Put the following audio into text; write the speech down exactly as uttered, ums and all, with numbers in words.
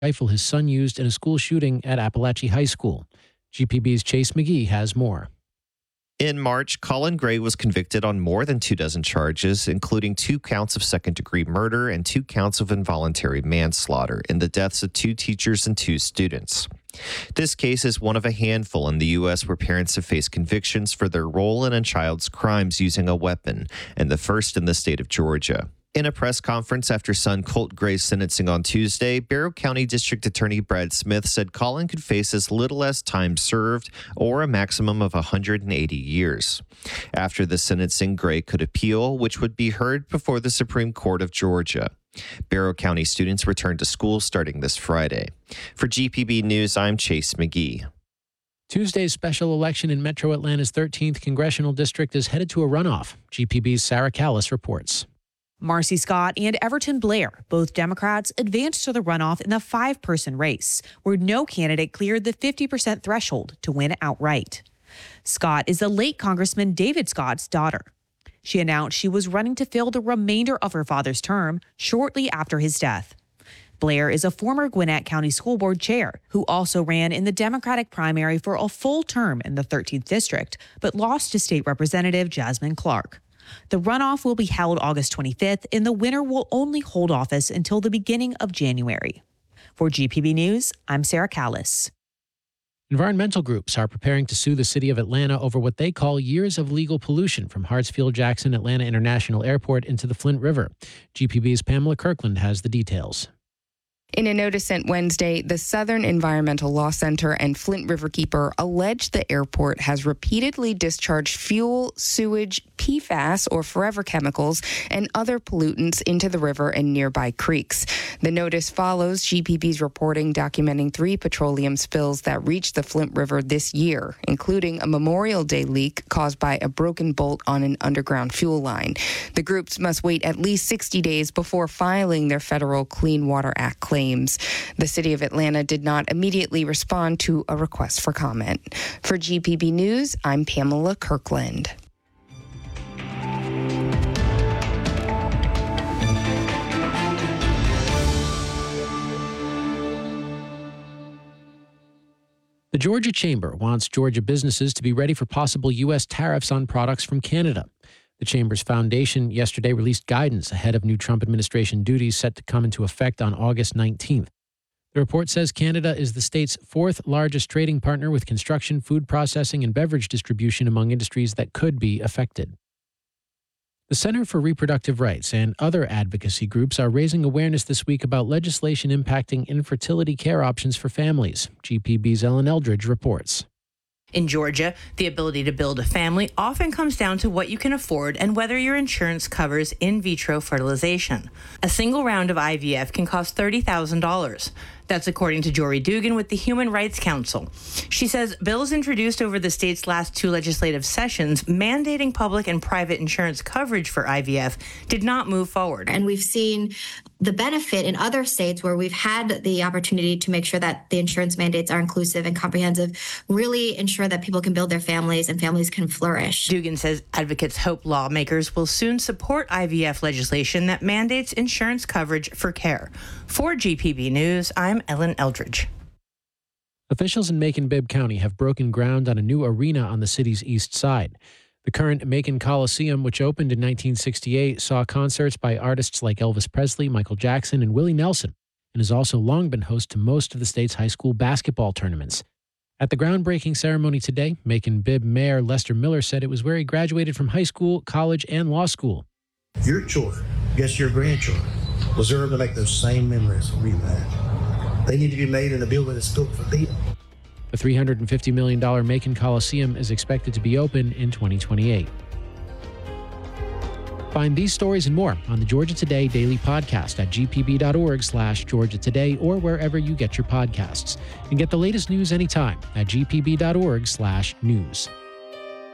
rifle his son used in a school shooting at Appalachia High School. G P B's Chase McGee has more. In March, Colin Gray was convicted on more than two dozen charges, including two counts of second-degree murder and two counts of involuntary manslaughter in the deaths of two teachers and two students. This case is one of a handful in the U S where parents have faced convictions for their role in a child's crimes using a weapon, and the first in the state of Georgia. In a press conference after son Colt Gray's sentencing on Tuesday, Barrow County District Attorney Brad Smith said Colin could face as little as time served or a maximum of one hundred eighty years. After the sentencing, Gray could appeal, which would be heard before the Supreme Court of Georgia. Barrow County students return to school starting this Friday. For G P B News, I'm Chase McGee. Tuesday's special election in Metro Atlanta's thirteenth Congressional District is headed to a runoff. G P B's Sarah Callis reports. Marcy Scott and Everton Blair, both Democrats, advanced to the runoff in the five-person race, where no candidate cleared the fifty percent threshold to win outright. Scott is the late Congressman David Scott's daughter. She announced she was running to fill the remainder of her father's term shortly after his death. Blair is a former Gwinnett County School Board chair who also ran in the Democratic primary for a full term in the thirteenth District, but lost to State Representative Jasmine Clark. The runoff will be held August twenty-fifth, and the winner will only hold office until the beginning of January. For G P B News, I'm Sarah Callis. Environmental groups are preparing to sue the city of Atlanta over what they call years of legal pollution from Hartsfield-Jackson Atlanta International Airport into the Flint River. G P B's Pamela Kirkland has the details. In a notice sent Wednesday, the Southern Environmental Law Center and Flint Riverkeeper allege the airport has repeatedly discharged fuel, sewage, P FAS, or forever chemicals, and other pollutants into the river and nearby creeks. The notice follows G P B's reporting documenting three petroleum spills that reached the Flint River this year, including a Memorial Day leak caused by a broken bolt on an underground fuel line. The groups must wait at least sixty days before filing their federal Clean Water Act claim. The city of Atlanta did not immediately respond to a request for comment. For G P B News, I'm Pamela Kirkland. The Georgia Chamber wants Georgia businesses to be ready for possible U S tariffs on products from Canada. The Chamber's foundation yesterday released guidance ahead of new Trump administration duties set to come into effect on August nineteenth. The report says Canada is the state's fourth largest trading partner with construction, food processing, and beverage distribution among industries that could be affected. The Center for Reproductive Rights and other advocacy groups are raising awareness this week about legislation impacting infertility care options for families. G P B's Ellen Eldridge reports. In Georgia, the ability to build a family often comes down to what you can afford and whether your insurance covers in vitro fertilization. A single round of I V F can cost thirty thousand dollars. That's according to Jory Dugan with the Human Rights Council. She says bills introduced over the state's last two legislative sessions mandating public and private insurance coverage for I V F did not move forward. And we've seen the benefit in other states where we've had the opportunity to make sure that the insurance mandates are inclusive and comprehensive, really ensure that people can build their families and families can flourish. Dugan says advocates hope lawmakers will soon support I V F legislation that mandates insurance coverage for care. For G P B News, I'm Ellen Eldridge. Officials in Macon-Bibb County have broken ground on a new arena on the city's east side. The current Macon Coliseum, which opened in nineteen sixty-eight, saw concerts by artists like Elvis Presley, Michael Jackson, and Willie Nelson, and has also long been host to most of the state's high school basketball tournaments. At the groundbreaking ceremony today, Macon-Bibb Mayor Lester Miller said it was where he graduated from high school, college, and law school. Your children, guess your grandchildren, deserve to make those same memories we had. They need to be made in a building that's built for them. The three hundred fifty million dollars Macon Coliseum is expected to be open in twenty twenty-eight. Find these stories and more on the Georgia Today Daily Podcast at g p b dot org slash Georgia Today or wherever you get your podcasts. And get the latest news anytime at g p b dot org slash news.